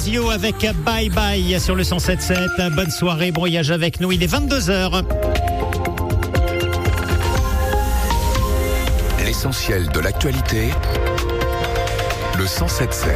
Genesio avec Bye Bye sur le 107.7. Bonne soirée, bon voyage avec nous. Il est 22h. L'essentiel de l'actualité, le 107.7.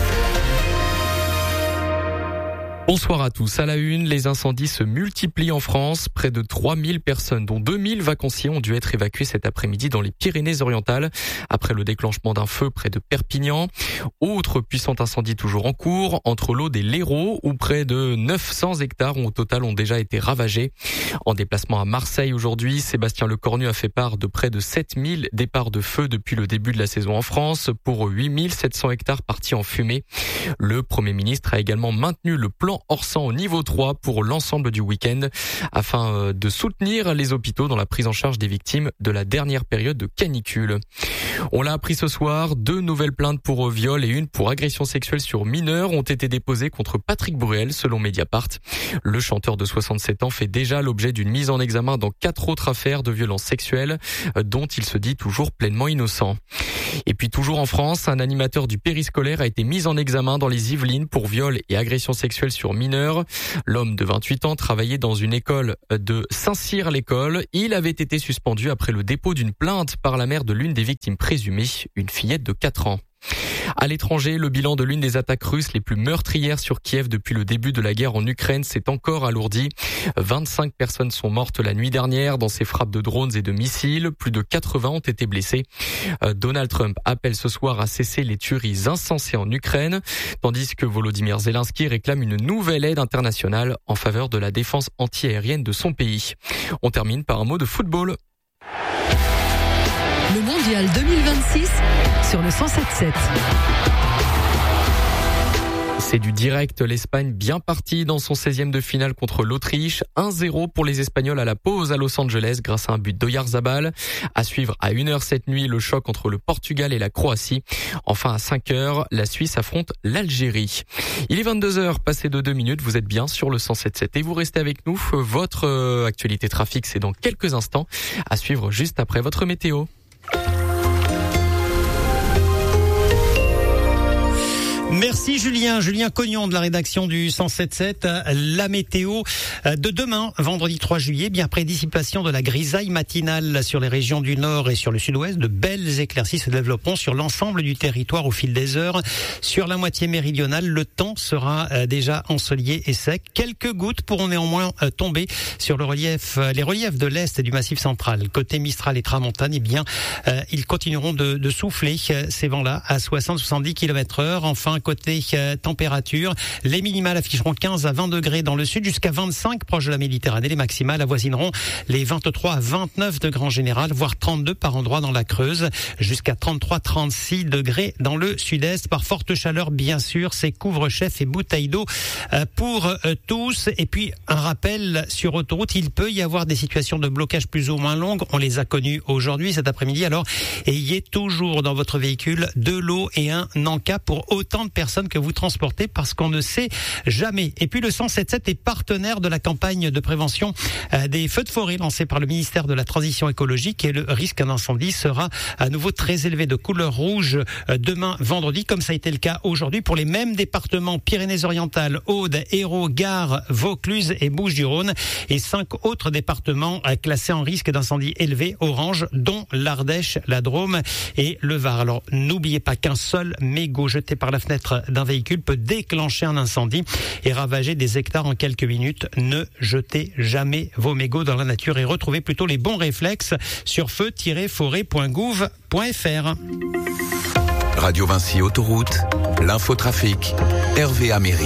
Bonsoir à tous. À la une, les incendies se multiplient en France. Près de 3000 personnes, dont 2000 vacanciers, ont dû être évacués cet après-midi dans les Pyrénées-Orientales après le déclenchement d'un feu près de Perpignan. Autre puissant incendie toujours en cours entre l'Aude et l'Hérault, où près de 900 hectares au total ont déjà été ravagés. En déplacement à Marseille aujourd'hui, Sébastien Lecornu a fait part de près de 7000 départs de feu depuis le début de la saison en France pour 8700 hectares partis en fumée. Le Premier ministre a également maintenu le plan Orsan au niveau 3 pour l'ensemble du week-end afin de soutenir les hôpitaux dans la prise en charge des victimes de la dernière période de canicule. On l'a appris ce soir, 2 nouvelles plaintes pour viol et une pour agression sexuelle sur mineurs ont été déposées contre Patrick Bruel selon Mediapart. Le chanteur de 67 ans fait déjà l'objet d'une mise en examen dans 4 autres affaires de violences sexuelles dont il se dit toujours pleinement innocent. Et puis toujours en France, un animateur du périscolaire a été mis en examen dans les Yvelines pour viol et agression sexuelle sur mineurs. L'homme de 28 ans travaillait dans une école de Saint-Cyr-l'École. Il avait été suspendu après le dépôt d'une plainte par la mère de l'une des victimes présumées, une fillette de 4 ans. À l'étranger, le bilan de l'une des attaques russes les plus meurtrières sur Kiev depuis le début de la guerre en Ukraine s'est encore alourdi. 25 personnes sont mortes la nuit dernière dans ces frappes de drones et de missiles. Plus de 80 ont été blessés. Donald Trump appelle ce soir à cesser les tueries insensées en Ukraine, tandis que Volodymyr Zelensky réclame une nouvelle aide internationale en faveur de la défense antiaérienne de son pays. On termine par un mot de football. Le Mondial 2026 sur le 107.7. C'est du direct, l'Espagne bien partie dans son 16e de finale contre l'Autriche. 1-0 pour les Espagnols à la pause à Los Angeles grâce à un but d'Oyarzabal. À suivre à 1h cette nuit, le choc entre le Portugal et la Croatie. Enfin à 5h, la Suisse affronte l'Algérie. Il est 22h, passé de 2 minutes, vous êtes bien sur le 107.7 et vous restez avec nous. Votre actualité trafic, c'est dans quelques instants. À suivre juste après votre météo. Merci Julien Cognon de la rédaction du 107.7. La météo de demain, vendredi 3 juillet, bien après dissipation de la grisaille matinale sur les régions du nord et sur le sud-ouest, de belles éclaircies se développeront sur l'ensemble du territoire au fil des heures. Sur la moitié méridionale, le temps sera déjà ensoleillé et sec. Quelques gouttes pourront néanmoins tomber sur les reliefs de l'est et du massif central. Côté Mistral et Tramontane, eh bien, ils continueront de souffler ces vents-là à 60-70 km/h. Enfin, côté température, les minimales afficheront 15 à 20 degrés dans le sud, jusqu'à 25 proche de la Méditerranée. Les maximales avoisineront les 23 à 29 degrés en général, voire 32 par endroit dans la Creuse, jusqu'à 33-36 degrés dans le sud-est. Par forte chaleur, bien sûr, c'est couvre-chef et bouteille d'eau pour tous. Et puis, un rappel sur autoroute, il peut y avoir des situations de blocage plus ou moins longues. On les a connues aujourd'hui, cet après-midi. Alors, ayez toujours dans votre véhicule de l'eau et un encas pour autant de personnes que vous transportez, parce qu'on ne sait jamais. Et puis le 107.7 est partenaire de la campagne de prévention des feux de forêt lancée par le ministère de la Transition écologique, et le risque d'incendie sera à nouveau très élevé, de couleur rouge demain vendredi, comme ça a été le cas aujourd'hui pour les mêmes départements: Pyrénées-Orientales, Aude, Hérault, Gard, Vaucluse et Bouches-du-Rhône, et 5 autres départements classés en risque d'incendie élevé orange, dont l'Ardèche, la Drôme et le Var. Alors n'oubliez pas qu'un seul mégot jeté par la fenêtre d'un véhicule peut déclencher un incendie et ravager des hectares en quelques minutes. Ne jetez jamais vos mégots dans la nature et retrouvez plutôt les bons réflexes sur feu-forêt.gouv.fr. Radio Vinci Autoroute, l'infotrafic, Hervé Améry.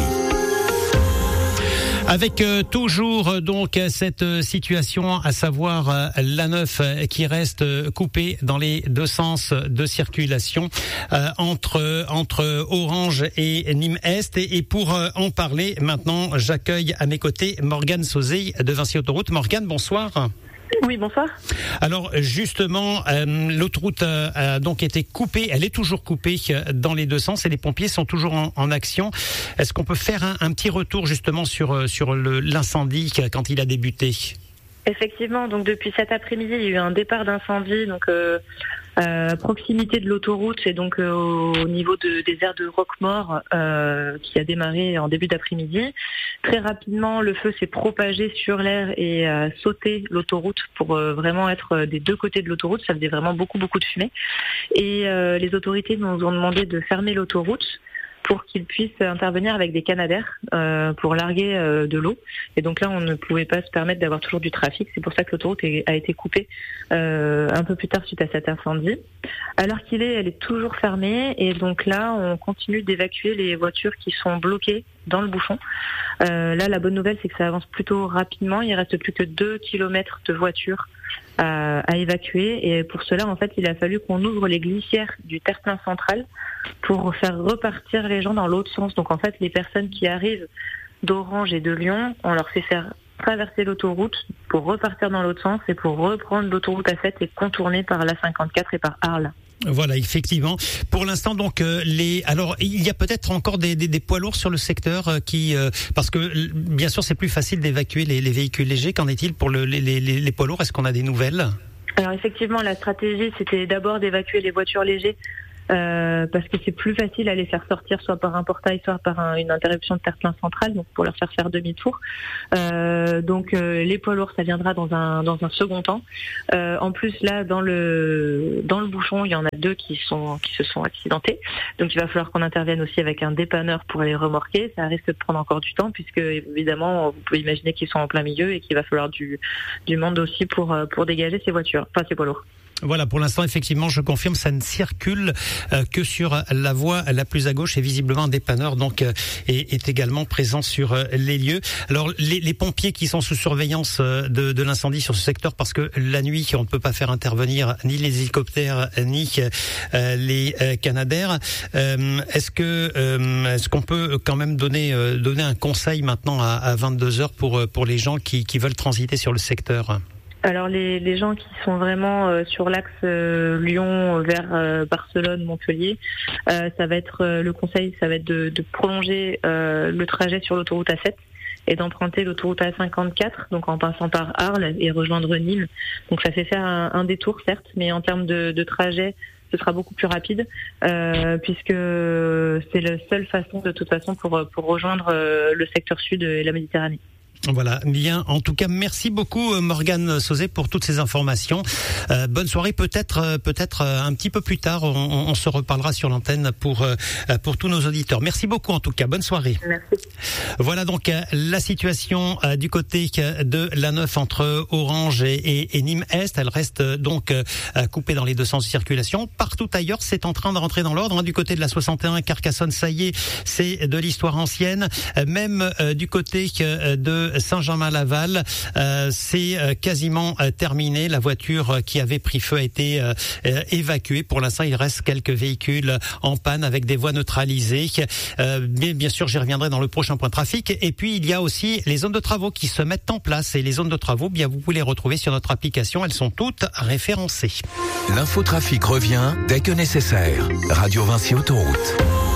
Avec toujours donc cette situation, à savoir l'A9 qui reste coupée dans les deux sens de circulation entre Orange et Nîmes-Est. Et pour en parler maintenant, j'accueille à mes côtés Morgane Sauzet de Vinci Autoroute. Morgane, bonsoir. Oui, bonsoir. Alors justement, l'autoroute a donc été coupée, elle est toujours coupée dans les deux sens et les pompiers sont toujours en action. Est-ce qu'on peut faire un petit retour justement sur l'incendie quand il a débuté ? Effectivement, donc depuis cet après-midi, il y a eu un départ d'incendie donc À proximité de l'autoroute, c'est donc au niveau des aires de Roquemaure qui a démarré en début d'après-midi. Très rapidement, le feu s'est propagé sur l'aire et a sauté l'autoroute pour vraiment être des deux côtés de l'autoroute. Ça faisait vraiment beaucoup de fumée. Et les autorités nous ont demandé de fermer l'autoroute pour qu'ils puissent intervenir avec des canadaires pour larguer de l'eau. Et donc là, on ne pouvait pas se permettre d'avoir toujours du trafic. C'est pour ça que l'autoroute a été coupée un peu plus tard suite à cet incendie. À l'heure qu'il est, elle est toujours fermée. Et donc là, on continue d'évacuer les voitures qui sont bloquées dans le bouchon. Là, la bonne nouvelle, c'est que ça avance plutôt rapidement. Il reste plus que 2 kilomètres de voitures à évacuer. Et pour cela, en fait, il a fallu qu'on ouvre les glissières du terre-plein central pour faire repartir les gens dans l'autre sens. Donc en fait, les personnes qui arrivent d'Orange et de Lyon, on leur fait faire traverser l'autoroute pour repartir dans l'autre sens et pour reprendre l'autoroute A7 et contourner par l'A54 et par Arles. Voilà, effectivement. Pour l'instant, donc, alors, il y a peut-être encore des poids lourds sur le secteur parce que, bien sûr, c'est plus facile d'évacuer les véhicules légers. Qu'en est-il pour les poids lourds? Est-ce qu'on a des nouvelles? Alors, effectivement, la stratégie, c'était d'abord d'évacuer les voitures légères. Parce que c'est plus facile à les faire sortir soit par un portail, soit par une interruption de terre-plein central, donc pour leur faire demi-tour. Donc les poids lourds, ça viendra dans un second temps. En plus là, dans le bouchon, il y en a 2 qui se sont accidentés. Donc il va falloir qu'on intervienne aussi avec un dépanneur pour les remorquer. Ça risque de prendre encore du temps puisque évidemment, vous pouvez imaginer qu'ils sont en plein milieu et qu'il va falloir du monde aussi pour dégager ces voitures, enfin ces poids lourds. Voilà, pour l'instant, effectivement, je confirme, ça ne circule que sur la voie la plus à gauche et visiblement un dépanneur donc est également présent sur les lieux. Alors, les pompiers qui sont sous surveillance de l'incendie sur ce secteur, parce que la nuit, on ne peut pas faire intervenir ni les hélicoptères ni les canadaires. Est-ce qu'on peut quand même donner un conseil maintenant à 22h pour les gens qui veulent transiter sur le secteur? Alors les gens qui sont vraiment sur l'axe Lyon vers Barcelone, Montpellier, ça va être le conseil, ça va être de prolonger le trajet sur l'autoroute A7 et d'emprunter l'autoroute A54, donc en passant par Arles et rejoindre Nîmes. Donc ça fait faire un détour certes, mais en termes de trajet, ce sera beaucoup plus rapide puisque c'est la seule façon de toute façon pour rejoindre le secteur sud et la Méditerranée. Voilà, bien. En tout cas, merci beaucoup Morgane Sauzet pour toutes ces informations. Bonne soirée. Peut-être un petit peu plus tard, on se reparlera sur l'antenne pour tous nos auditeurs. Merci beaucoup en tout cas. Bonne soirée. Merci. Voilà donc la situation du côté de l'A9 entre Orange et Nîmes Est. Elle reste donc coupée dans les deux sens de circulation. Partout ailleurs, c'est en train de rentrer dans l'ordre. Du côté de la 61, Carcassonne, ça y est, c'est de l'histoire ancienne. Même du côté de Saint-Germain-Laval, c'est quasiment terminé. La voiture qui avait pris feu a été évacuée. Pour l'instant, il reste quelques véhicules en panne avec des voies neutralisées. Mais bien sûr, j'y reviendrai dans le prochain point de trafic. Et puis, il y a aussi les zones de travaux qui se mettent en place. Et les zones de travaux, bien, vous pouvez les retrouver sur notre application. Elles sont toutes référencées. L'infotrafic revient dès que nécessaire. Radio Vinci Autoroute.